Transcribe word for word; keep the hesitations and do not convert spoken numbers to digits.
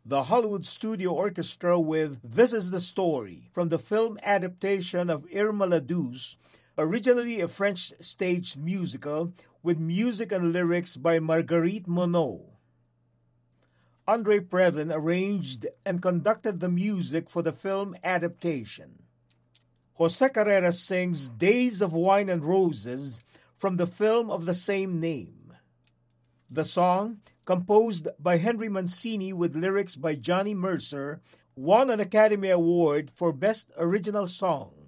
the Hollywood Studio Orchestra with This Is the Story from the film adaptation of Irma la Douce, originally a French stage musical with music and lyrics by Marguerite Monod. Andre Previn arranged and conducted the music for the film adaptation. Jose Carrera sings Days of Wine and Roses from the film of the same name. The song, composed by Henry Mancini with lyrics by Johnny Mercer, won an Academy Award for Best Original Song.